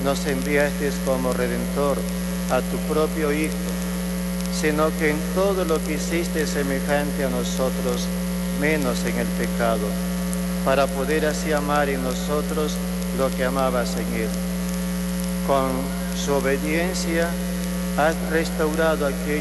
nos enviaste como Redentor a tu propio Hijo, sino que en todo lo que hiciste semejante a nosotros, menos en el pecado, para poder así amar en nosotros lo que amabas en Él. Con su obediencia has restaurado aquello